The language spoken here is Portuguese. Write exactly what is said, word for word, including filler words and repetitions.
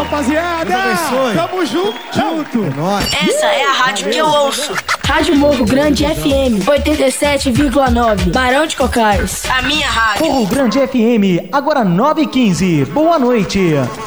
rapaziada. Tamo junto. junto. É nóis. Essa é a rádio que eu ouço. Rádio Morro Grande F M oitenta e sete vírgula nove, Barão de Cocais. A minha rádio. Morro Grande F M, agora nove e quinze. Boa noite.